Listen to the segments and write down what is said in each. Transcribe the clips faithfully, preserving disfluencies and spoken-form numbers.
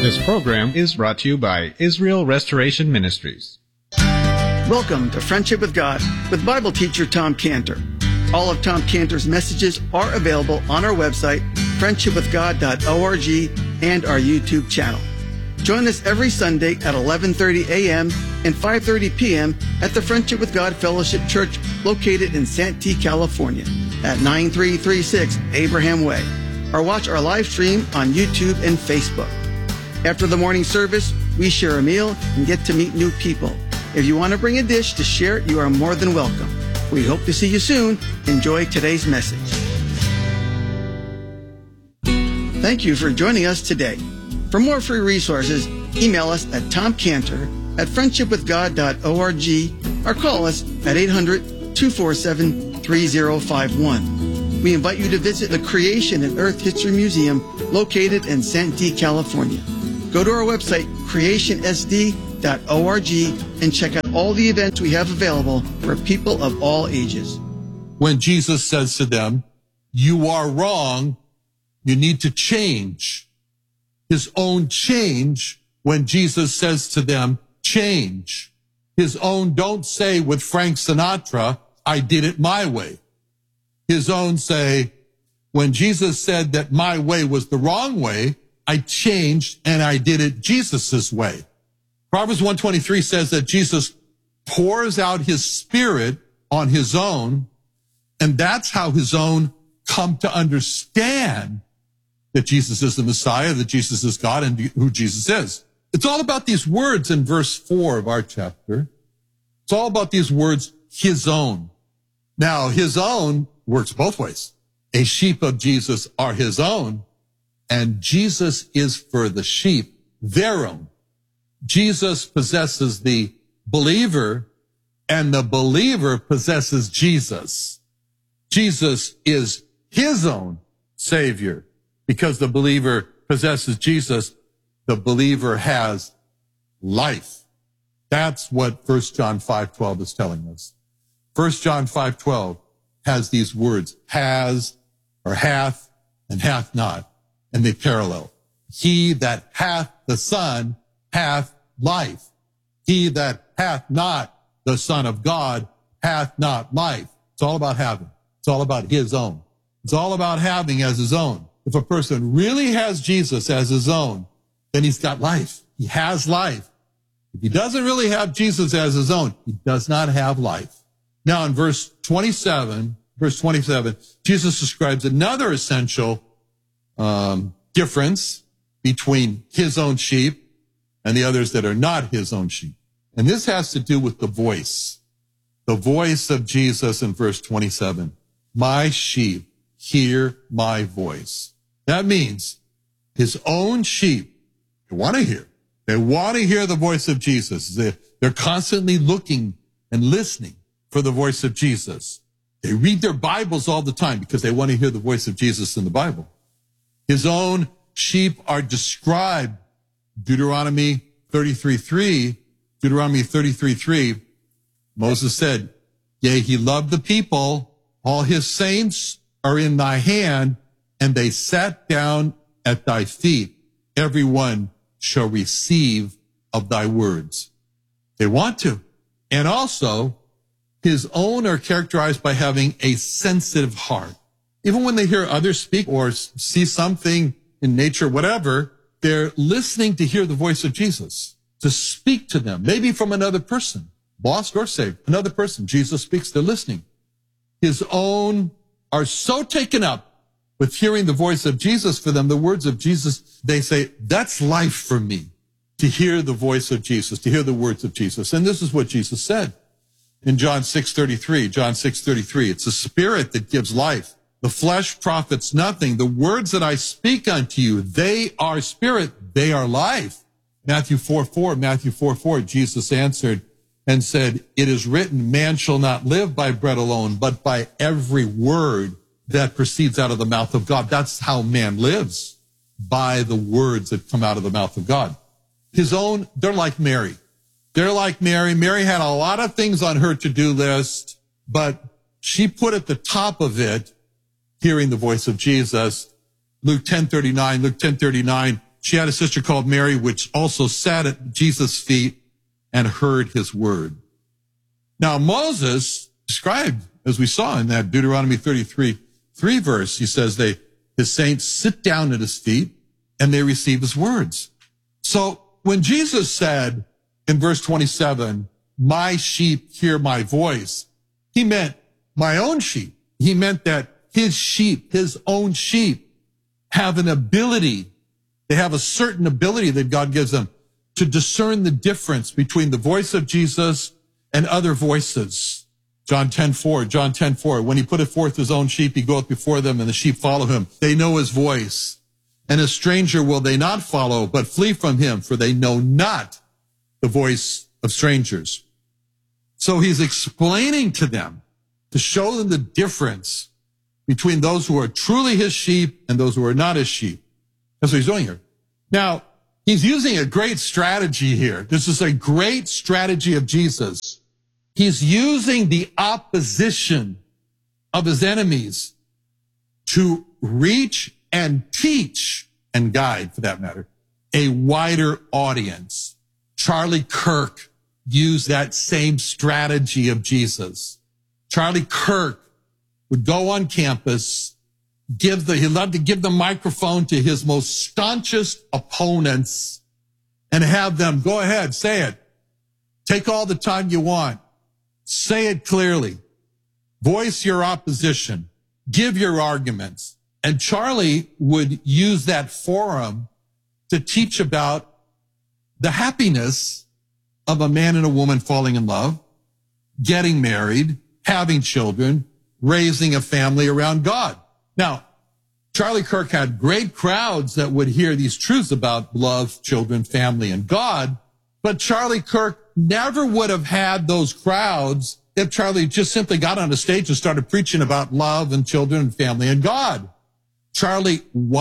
This program is brought to you by Israel Restoration Ministries. Welcome to Friendship with God with Bible teacher Tom Cantor. All of Tom Cantor's messages are available on our website, friendship with god dot org, and our YouTube channel. Join us every Sunday at eleven thirty a.m. and five thirty p.m. at the Friendship with God Fellowship Church located in Santee, California at nine three three six Abraham Way. Or watch our live stream on YouTube and Facebook. After the morning service, we share a meal and get to meet new people. If you want to bring a dish to share, you are more than welcome. We hope to see you soon. Enjoy today's message. Thank you for joining us today. For more free resources, email us at tomcantor at friendship with god dot org or call us at eight hundred, two four seven, three zero five one. We invite you to visit the Creation and Earth History Museum located in Santee, California. Go to our website, creation s d dot org, and check out all the events we have available for people of all ages. When Jesus says to them, you are wrong, you need to change. His own change when Jesus says to them, change. His own don't say with Frank Sinatra, I did it my way. His own say, when Jesus said that my way was the wrong way, I changed and I did it Jesus's way. Proverbs one twenty-three says that Jesus pours out his spirit on his own, and that's how his own come to understand that Jesus is the Messiah, that Jesus is God, and who Jesus is. It's all about these words in verse four of our chapter. It's all about these words, his own. Now, his own works both ways. A sheep of Jesus are his own, and Jesus is for the sheep their own. Jesus possesses the believer, and the believer possesses Jesus. Jesus is his own Savior. Because the believer possesses Jesus, the believer has life. That's what First John five twelve is telling us. First John five twelve has these words, has or hath and hath not, and they parallel. He that hath the Son hath life. He that hath not the Son of God hath not life. It's all about having. It's all about his own. It's all about having as his own. If a person really has Jesus as his own, then he's got life. He has life. If he doesn't really have Jesus as his own, he does not have life. Now in verse twenty-seven, verse twenty-seven, Jesus describes another essential um, difference between his own sheep and the others that are not his own sheep. And this has to do with the voice. The voice of Jesus in verse twenty-seven. My sheep hear my voice. That means his own sheep, they want to hear. They want to hear the voice of Jesus. They're, they're constantly looking and listening for the voice of Jesus. They read their Bibles all the time because they want to hear the voice of Jesus in the Bible. His own sheep are described, Deuteronomy thirty-three three, Deuteronomy thirty-three three, Moses said, yea, he loved the people, all his saints are in thy hand, and they sat down at thy feet. Everyone shall receive of thy words. They want to. And also, his own are characterized by having a sensitive heart. Even when they hear others speak or see something in nature, whatever, they're listening to hear the voice of Jesus, to speak to them, maybe from another person, lost or saved, another person. Jesus speaks, they're listening. His own are so taken up with hearing the voice of Jesus for them, the words of Jesus, they say, that's life for me, to hear the voice of Jesus, to hear the words of Jesus. And this is what Jesus said in John six thirty-three, John six thirty-three, it's the spirit that gives life. The flesh profits nothing. The words that I speak unto you, they are spirit, they are life. Matthew four four, Matthew four four, Jesus answered and said, it is written, man shall not live by bread alone, but by every word that proceeds out of the mouth of God. That's how man lives, by the words that come out of the mouth of God. His own, they're like Mary. They're like Mary. Mary had a lot of things on her to-do list, but she put at the top of it hearing the voice of Jesus. Luke ten thirty-nine, Luke ten thirty-nine, she had a sister called Mary, which also sat at Jesus' feet and heard his word. Now, Moses described, as we saw in that Deuteronomy thirty-three, three verse, he says they, his saints sit down at his feet and they receive his words. So when Jesus said in verse twenty-seven, my sheep hear my voice, he meant my own sheep. He meant that his sheep, his own sheep, have an ability. They have a certain ability that God gives them to discern the difference between the voice of Jesus and other voices. John ten four, John ten four, when he putteth forth his own sheep, he goeth before them, and the sheep follow him. They know his voice. And a stranger will they not follow, but flee from him, for they know not the voice of strangers. So he's explaining to them, to show them the difference between those who are truly his sheep and those who are not his sheep. That's what he's doing here. Now, he's using a great strategy here. This is a great strategy of Jesus. He's using the opposition of his enemies to reach and teach and guide, for that matter, a wider audience. Charlie Kirk used that same strategy of Jesus. Charlie Kirk would go on campus, give the, he loved to give the microphone to his most staunchest opponents and have them, go ahead, say it. Take all the time you want. Say it clearly. Voice your opposition. Give your arguments. And Charlie would use that forum to teach about the happiness of a man and a woman falling in love, getting married, having children, raising a family around God. Now, Charlie Kirk had great crowds that would hear these truths about love, children, family, and God, but Charlie Kirk never would have had those crowds if Charlie just simply got on a stage and started preaching about love and children and family and God. Charlie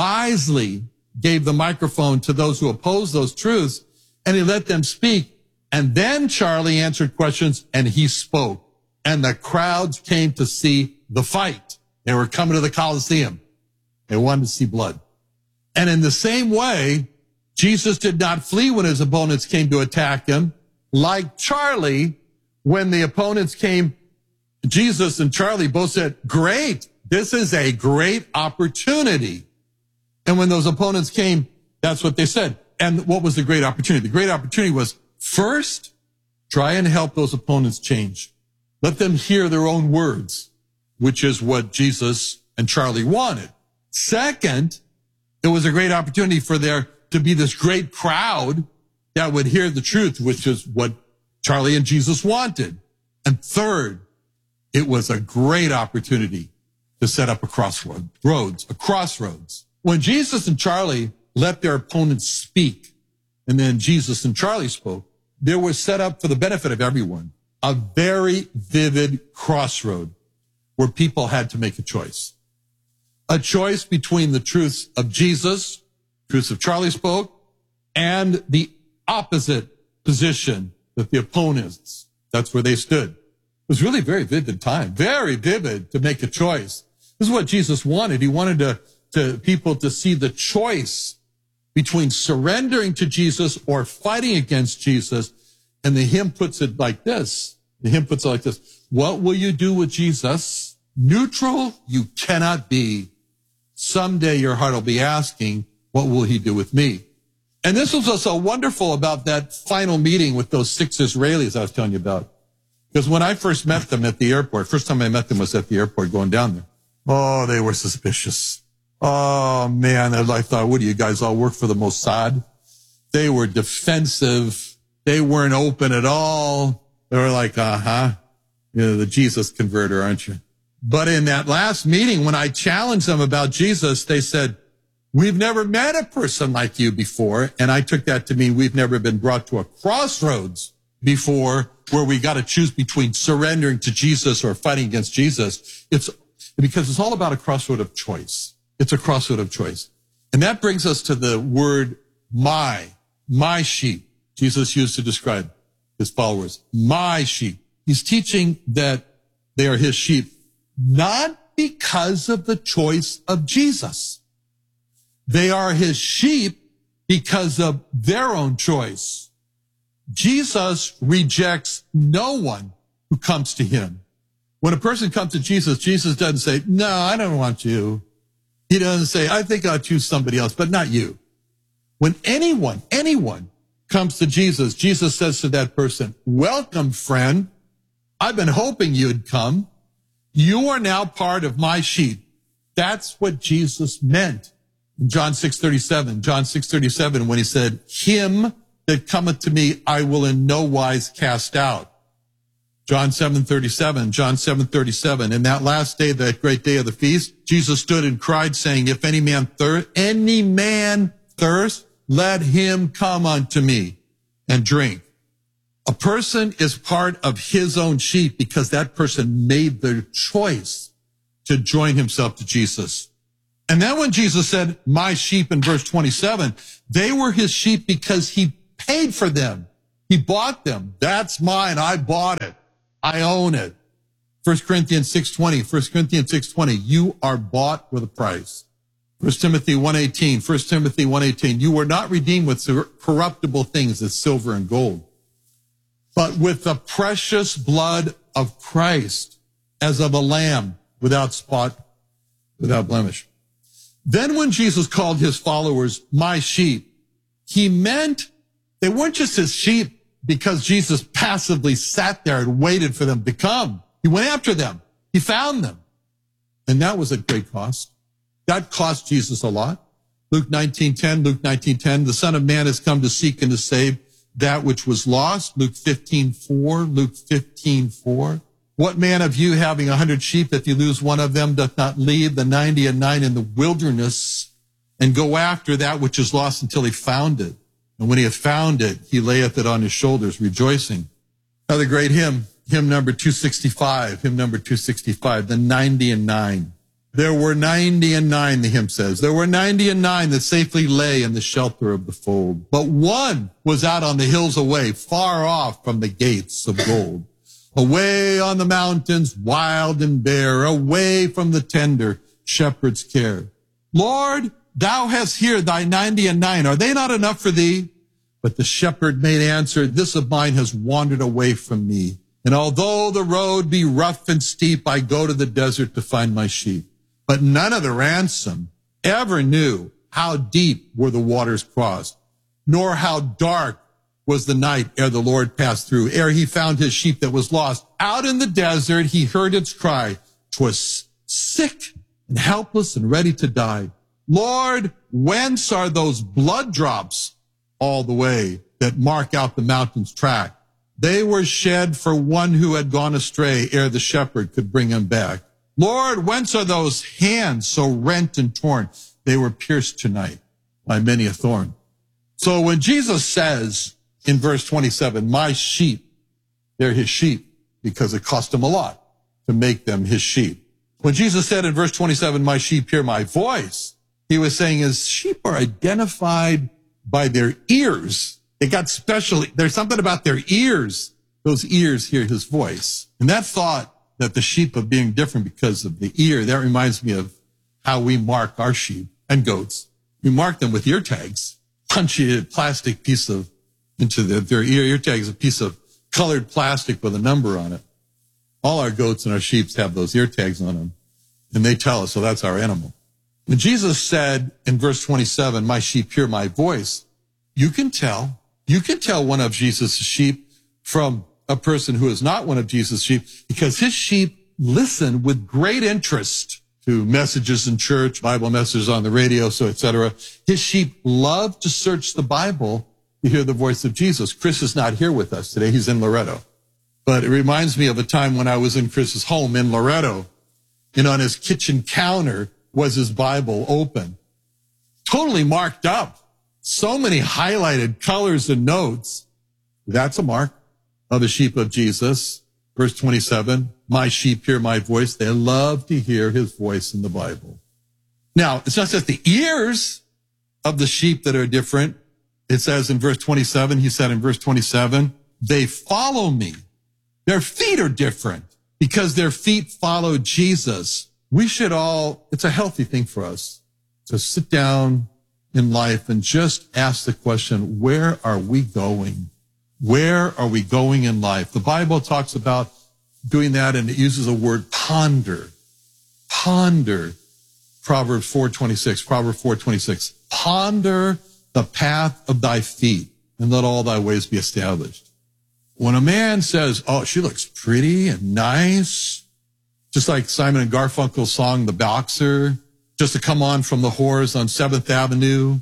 wisely gave the microphone to those who opposed those truths, and he let them speak. And then Charlie answered questions, and he spoke. And the crowds came to see the fight. They were coming to the Coliseum. They wanted to see blood. And in the same way, Jesus did not flee when his opponents came to attack him. Like Charlie, when the opponents came, Jesus and Charlie both said, great, this is a great opportunity. And when those opponents came, that's what they said. And what was the great opportunity? The great opportunity was, first, try and help those opponents change. Let them hear their own words, which is what Jesus and Charlie wanted. Second, it was a great opportunity for there to be this great crowd that would hear the truth, which is what Charlie and Jesus wanted. And third, it was a great opportunity to set up a crossroads, a crossroads. When Jesus and Charlie let their opponents speak, and then Jesus and Charlie spoke, there was set up for the benefit of everyone a very vivid crossroad where people had to make a choice. A choice between the truths of Jesus, truths of Charlie spoke, and the opposite position that the opponents, that's where they stood. It was really a very vivid time, very vivid to make a choice. This is what Jesus wanted. He wanted to, to people to see the choice between surrendering to Jesus or fighting against Jesus. And the hymn puts it like this. The hymn puts it like this. What will you do with Jesus? Neutral you cannot be. Someday your heart will be asking, what will he do with me? And this was what's so wonderful about that final meeting with those six Israelis I was telling you about. Because when I first met them at the airport, first time I met them was at the airport going down there. Oh, they were suspicious. Oh, man, I thought, what do you guys all work for the Mossad? They were defensive. They weren't open at all. They were like, uh-huh, you're the Jesus converter, aren't you? But in that last meeting, when I challenged them about Jesus, they said, we've never met a person like you before. And I took that to mean we've never been brought to a crossroads before where we got to choose between surrendering to Jesus or fighting against Jesus. It's because it's all about a crossroad of choice. It's a crossroad of choice. And that brings us to the word my, my sheep. Jesus used to describe his followers, my sheep. He's teaching that they are his sheep, not because of the choice of Jesus. They are his sheep because of their own choice. Jesus rejects no one who comes to him. When a person comes to Jesus, Jesus doesn't say, no, I don't want you. He doesn't say, I think I'll choose somebody else, but not you. When anyone, anyone comes to Jesus, Jesus says to that person, welcome, friend. I've been hoping you'd come. You are now part of my sheep. That's what Jesus meant in John six thirty-seven. John six thirty-seven, when he said, him that cometh to me, I will in no wise cast out. John seven thirty-seven, John seven thirty-seven. In that last day, that great day of the feast, Jesus stood and cried, saying, if any man thirst, any man thirst, let him come unto me and drink. A person is part of his own sheep because that person made the choice to join himself to Jesus. And then when Jesus said, my sheep in verse twenty-seven, they were his sheep because he paid for them. He bought them. That's mine. I bought it. I own it. First Corinthians six twenty, First Corinthians six twenty, you are bought with a price. First Timothy one eighteen, First Timothy one eighteen, you were not redeemed with corruptible things as silver and gold, but with the precious blood of Christ, as of a lamb without spot, without blemish. Then when Jesus called his followers my sheep, he meant they weren't just his sheep because Jesus passively sat there and waited for them to come. He went after them. He found them. And that was at great cost. That cost Jesus a lot. Luke nineteen ten, Luke nineteen ten, the Son of Man has come to seek and to save that which was lost. Luke fifteen four, Luke fifteen four. What man of you having a hundred sheep, if you lose one of them, doth not leave the ninety and nine in the wilderness and go after that which is lost until he found it? And when he hath found it, he layeth it on his shoulders, rejoicing. Another great hymn, hymn number two sixty-five, hymn number two sixty-five, the ninety and nine. There were ninety and nine, the hymn says. There were ninety and nine that safely lay in the shelter of the fold. But one was out on the hills away, far off from the gates of gold. Away on the mountains, wild and bare, away from the tender shepherd's care. Lord, thou hast here thy ninety and nine. Are they not enough for thee? But the shepherd made answer, this of mine has wandered away from me. And although the road be rough and steep, I go to the desert to find my sheep. But none of the ransom ever knew how deep were the waters crossed, nor how dark was the night ere the Lord passed through, ere he found his sheep that was lost. Out in the desert he heard its cry. 'Twas sick and helpless and ready to die. Lord, whence are those blood drops all the way that mark out the mountain's track? They were shed for one who had gone astray ere the shepherd could bring him back. Lord, whence are those hands so rent and torn? They were pierced tonight by many a thorn. So when Jesus says in verse twenty-seven, my sheep, they're his sheep because it cost him a lot to make them his sheep. When Jesus said in verse twenty-seven, my sheep hear my voice, he was saying his sheep are identified by their ears. They got special, there's something about their ears. Those ears hear his voice. And that thought that the sheep are being different because of the ear, that reminds me of how we mark our sheep and goats. We mark them with ear tags, punch a plastic piece of into the, their ear. Ear tag is a piece of colored plastic with a number on it. All our goats and our sheep have those ear tags on them, and they tell us, so that's our animal. When Jesus said in verse twenty-seven, my sheep hear my voice, you can tell, you can tell one of Jesus' sheep from a person who is not one of Jesus' sheep, because his sheep listen with great interest to messages in church, Bible messages on the radio, so et cetera. His sheep love to search the Bible to hear the voice of Jesus. Chris is not here with us today. He's in Loretto. But it reminds me of a time when I was in Chris's home in Loretto, and on his kitchen counter was his Bible open, totally marked up. So many highlighted colors and notes. That's a mark of the sheep of Jesus. Verse twenty-seven, my sheep hear my voice. They love to hear his voice in the Bible. Now, it's not just the ears of the sheep that are different. It says in verse twenty-seven, he said in verse twenty-seven, they follow me. Their feet are different because their feet follow Jesus. We should all, it's a healthy thing for us to sit down in life and just ask the question, where are we going? Where are we going in life? The Bible talks about doing that, and it uses the word ponder. Ponder. Proverbs four twenty-six. Proverbs four twenty-six. Ponder the path of thy feet, and let all thy ways be established. When a man says, oh, she looks pretty and nice, just like Simon and Garfunkel's song, The Boxer, just to come on from the whores on seventh Avenue.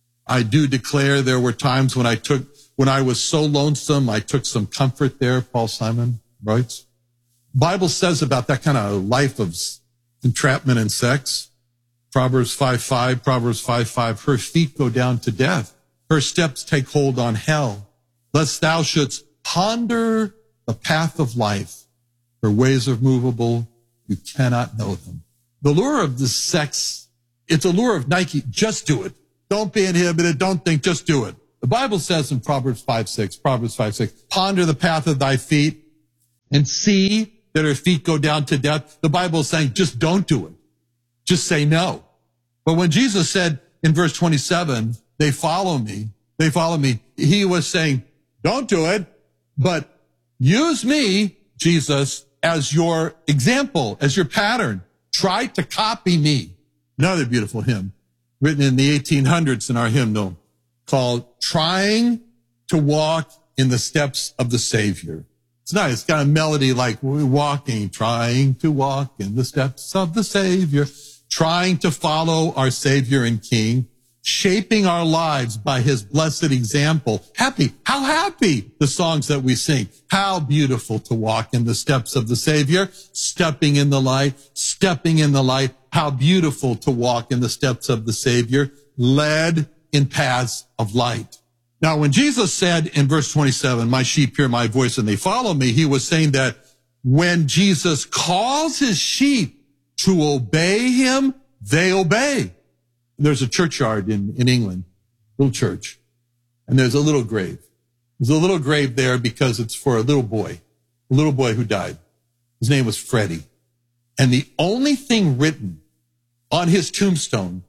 I do declare there were times when I took, when I was so lonesome, I took some comfort there, Paul Simon writes. Bible says about that kind of life of entrapment and sex. Proverbs five five, Proverbs five five, her feet go down to death. Her steps take hold on hell. Lest thou shouldst ponder the path of life. Her ways are movable. You cannot know them. The lure of the sex, it's a lure of Nike. Just do it. Don't be inhibited. Don't think. Just do it. The Bible says in Proverbs five six, Proverbs five six, ponder the path of thy feet and see that her feet go down to death. The Bible is saying just don't do it. Just say no. But when Jesus said in verse twenty-seven, they follow me, they follow me, he was saying, don't do it, but use me, Jesus, as your example, as your pattern. Try to copy me. Another beautiful hymn written in the eighteen hundreds in our hymnal called Trying to Walk in the Steps of the Savior. It's nice. It's got a melody like we're walking, trying to walk in the steps of the Savior, trying to follow our Savior and King, shaping our lives by his blessed example. Happy. How happy the songs that we sing. How beautiful to walk in the steps of the Savior, stepping in the light, stepping in the light. How beautiful to walk in the steps of the Savior, led in paths of light. Now, when Jesus said in verse twenty-seven, my sheep hear my voice and they follow me, he was saying that when Jesus calls his sheep to obey him, they obey. There's a churchyard in, in England, little church, and there's a little grave. There's a little grave there because it's for a little boy, a little boy who died. His name was Freddie. And the only thing written on his tombstone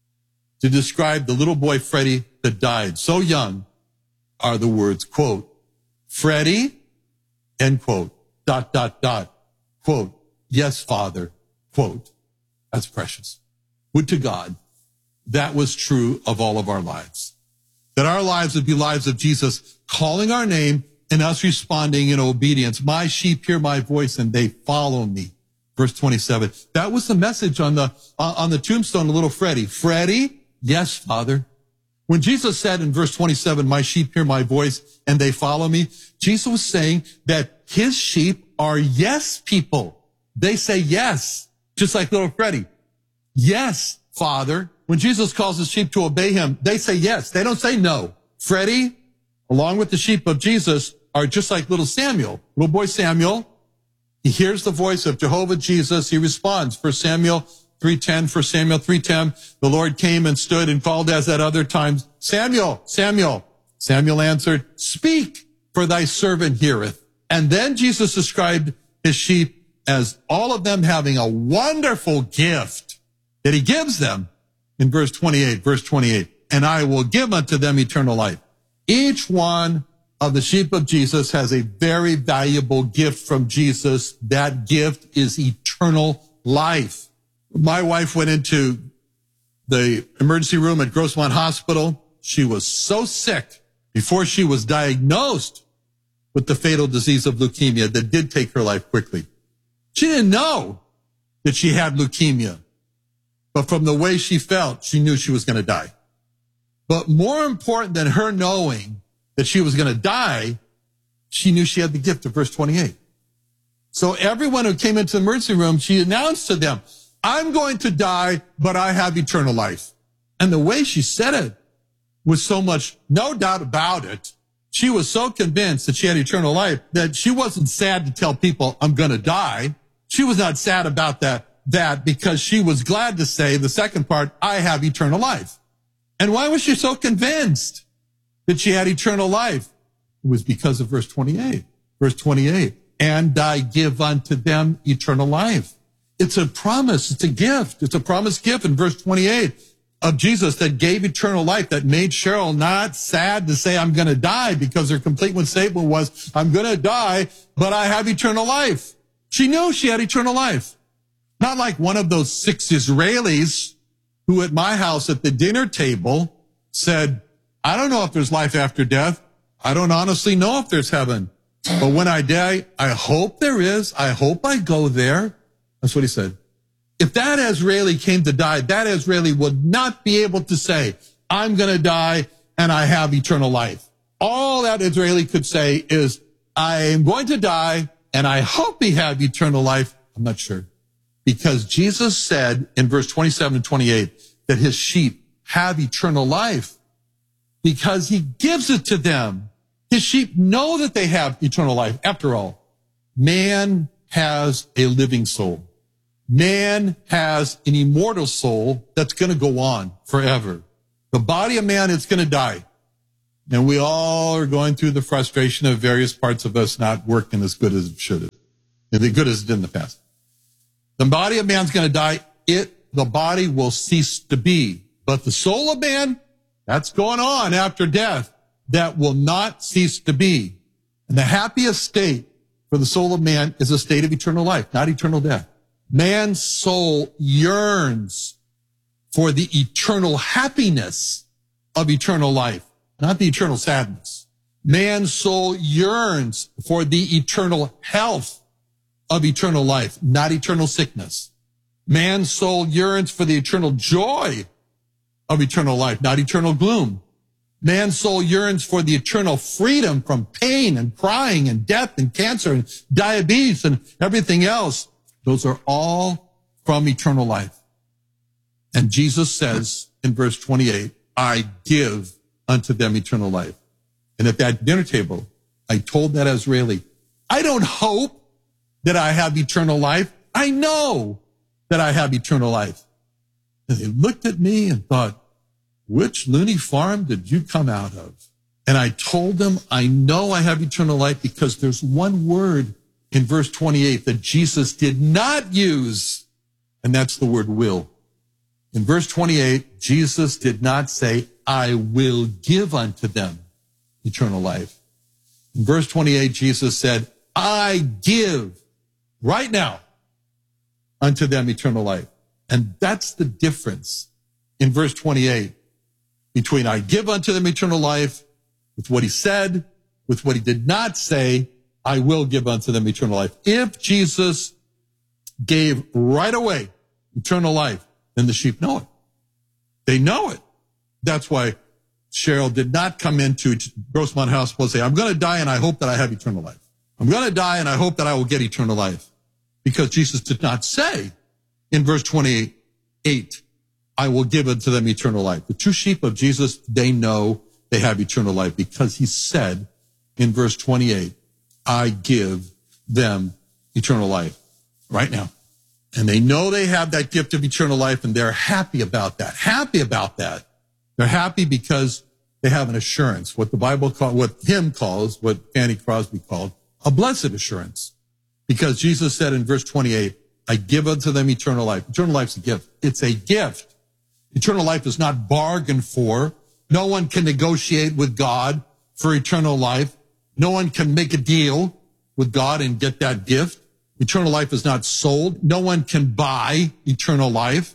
to describe the little boy Freddie that died so young are the words, quote, Freddie, end quote, dot, dot, dot, quote, yes, Father, quote. That's precious. Would to God that was true of all of our lives. That our lives would be lives of Jesus calling our name and us responding in obedience. My sheep hear my voice and they follow me. Verse twenty-seven. That was the message on the, uh, on the tombstone of little Freddie. Freddie, yes, Father. When Jesus said in verse twenty-seven, my sheep hear my voice and they follow me, Jesus was saying that his sheep are yes people. They say yes, just like little Freddie. Yes, Father. When Jesus calls his sheep to obey him, they say yes. They don't say no. Freddie, along with the sheep of Jesus, are just like little Samuel, little boy Samuel. He hears the voice of Jehovah Jesus. He responds. First Samuel three ten, First Samuel three ten, the Lord came and stood and called as at other times, Samuel, Samuel. Samuel answered, speak, for thy servant heareth. And then Jesus described his sheep as all of them having a wonderful gift that he gives them in verse twenty-eight, verse twenty-eight, and I will give unto them eternal life. Each one of the sheep of Jesus has a very valuable gift from Jesus. That gift is eternal life. My wife went into the emergency room at Grossmont Hospital. She was so sick before she was diagnosed with the fatal disease of leukemia that did take her life quickly. She didn't know that she had leukemia, but from the way she felt, she knew she was going to die. But more important than her knowing that she was going to die, she knew she had the gift of verse twenty-eight. So everyone who came into the emergency room, she announced to them, I'm going to die, but I have eternal life. And the way she said it was so much, no doubt about it. She was so convinced that she had eternal life that she wasn't sad to tell people, I'm going to die. She was not sad about that, that because she was glad to say the second part, I have eternal life. And why was she so convinced that she had eternal life? It was because of verse twenty-eight. Verse twenty-eight. And I give unto them eternal life. It's a promise. It's a gift. It's a promised gift in verse twenty-eight. of Jesus that gave eternal life, that made Cheryl not sad to say, I'm going to die, because her complete statement was, I'm going to die, but I have eternal life. She knew she had eternal life. Not like one of those six Israelis who at my house at the dinner table said, I don't know if there's life after death. I don't honestly know if there's heaven. But when I die, I hope there is. I hope I go there. That's what he said. If that Israeli came to die, that Israeli would not be able to say, I'm going to die and I have eternal life. All that Israeli could say is, I am going to die and I hope he have eternal life. I'm not sure. Because Jesus said in verse twenty-seven and twenty-eight that his sheep have eternal life because he gives it to them. His sheep know that they have eternal life. After all, man has a living soul. Man has an immortal soul that's going to go on forever. The body of man is going to die. And we all are going through the frustration of various parts of us not working as good as it should have, as good as it did in the past. The body of man's going to die. It, the body will cease to be. But the soul of man, that's going on after death. That will not cease to be. And the happiest state for the soul of man is a state of eternal life, not eternal death. Man's soul yearns for the eternal happiness of eternal life, not the eternal sadness. Man's soul yearns for the eternal health of eternal life, not eternal sickness. Man's soul yearns for the eternal joy of eternal life, not eternal gloom. Man's soul yearns for the eternal freedom from pain and crying and death and cancer and diabetes and everything else. Those are all from eternal life. And Jesus says in verse twenty-eight, I give unto them eternal life. And at that dinner table, I told that Israeli, I don't hope that I have eternal life. I know that I have eternal life. And they looked at me and thought, which loony farm did you come out of? And I told them, I know I have eternal life because there's one word in verse twenty-eight that Jesus did not use, and that's the word will. In verse twenty-eight, Jesus did not say, I will give unto them eternal life. In verse twenty-eight, Jesus said, I give right now unto them eternal life. And that's the difference in verse twenty-eight between I give unto them eternal life with what he said, with what he did not say, I will give unto them eternal life. If Jesus gave right away eternal life, then the sheep know it. They know it. That's why Cheryl did not come into Grossmont House and say, I'm going to die and I hope that I have eternal life. I'm going to die and I hope that I will get eternal life. Because Jesus did not say in verse twenty-eight, I will give unto them eternal life. The true sheep of Jesus, they know they have eternal life because he said in verse twenty-eight, I give them eternal life right now. And they know they have that gift of eternal life and they're happy about that. Happy about that. They're happy because they have an assurance, what the Bible calls, what him calls, what Fanny Crosby called, a blessed assurance. Because Jesus said in verse twenty-eight, I give unto them eternal life. Eternal life is a gift. It's a gift. Eternal life is not bargained for. No one can negotiate with God for eternal life. No one can make a deal with God and get that gift. Eternal life is not sold. No one can buy eternal life.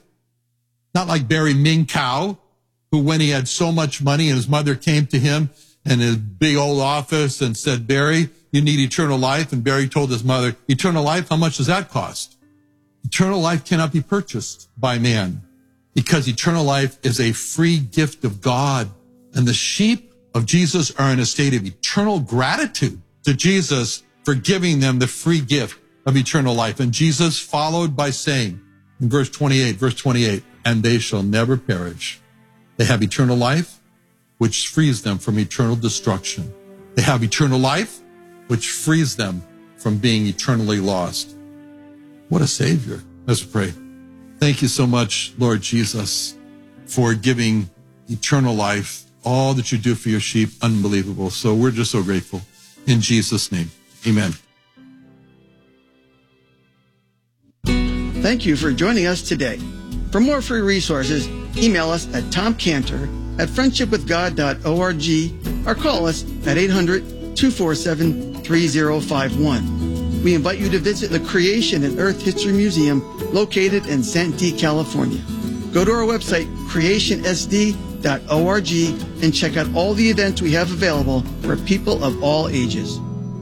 Not like Barry Minkow, who when he had so much money and his mother came to him in his big old office and said, Barry, you need eternal life. And Barry told his mother, eternal life, how much does that cost? Eternal life cannot be purchased by man because eternal life is a free gift of God. And the sheep of Jesus are in a state of eternal gratitude to Jesus for giving them the free gift of eternal life. And Jesus followed by saying in verse twenty-eight, verse twenty-eight, and they shall never perish. They have eternal life, which frees them from eternal destruction. They have eternal life, which frees them from being eternally lost. What a Savior. Let's pray. Thank you so much, Lord Jesus, for giving eternal life, all that you do for your sheep, unbelievable. So we're just so grateful. In Jesus' name, amen. Thank you for joining us today. For more free resources, email us at tomcantor at friendship with god dot org or call us at eight hundred, two four seven, three zero five one. We invite you to visit the Creation and Earth History Museum located in Santee, California. Go to our website, creation s d dot org, and check out all the events we have available for people of all ages.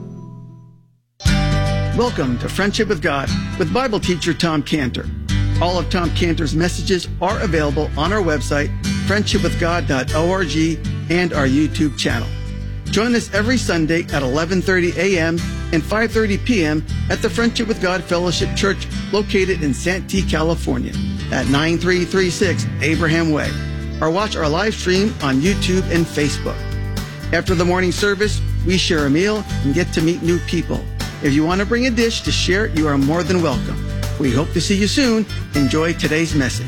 Welcome to Friendship with God with Bible teacher Tom Cantor. All of Tom Cantor's messages are available on our website, friendship with god dot org, and our YouTube channel. Join us every Sunday at eleven thirty a.m. and five thirty p.m. at the Friendship with God Fellowship Church located in Santee, California at nine three three six Abraham Way, or watch our live stream on YouTube and Facebook. After the morning service, we share a meal and get to meet new people. If you want to bring a dish to share, you are more than welcome. We hope to see you soon. Enjoy today's message.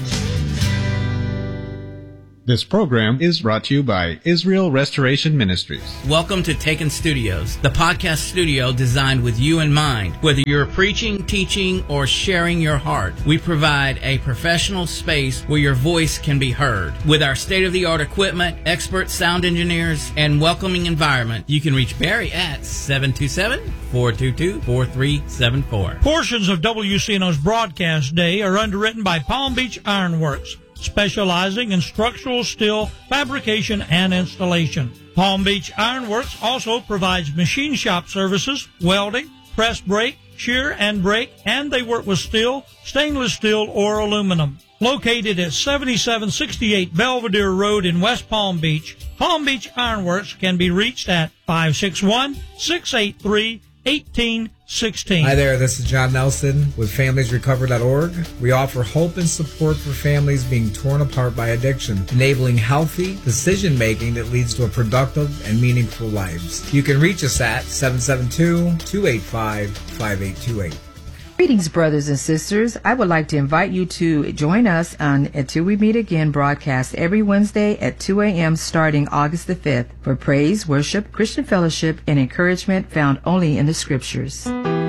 This program is brought to you by Israel Restoration Ministries. Welcome to Taken Studios, the podcast studio designed with you in mind. Whether you're preaching, teaching, or sharing your heart, we provide a professional space where your voice can be heard. With our state-of-the-art equipment, expert sound engineers, and welcoming environment, you can reach Barry at seven two seven, four two two, four three seven four. Portions of W C N O's broadcast day are underwritten by Palm Beach Ironworks, specializing in structural steel fabrication and installation. Palm Beach Ironworks also provides machine shop services, welding, press brake, shear and brake, and they work with steel, stainless steel, or aluminum. Located at seventy-seven sixty-eight Belvedere Road in West Palm Beach, Palm Beach Ironworks can be reached at five six one, six eight three, one eight one six. Hi there, this is John Nelson with families recover dot org. We offer hope and support for families being torn apart by addiction, enabling healthy decision-making that leads to a productive and meaningful lives. You can reach us at seven seven two, two eight five, five eight two eight. Greetings, brothers and sisters. I would like to invite you to join us on Until We Meet Again broadcast every Wednesday at two a.m. starting August the fifth for praise, worship, Christian fellowship, and encouragement found only in the Scriptures.